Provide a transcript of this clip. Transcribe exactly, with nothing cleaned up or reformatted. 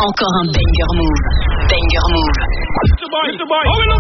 Encore un banger move. Banger move. It's the boy. It's the boy.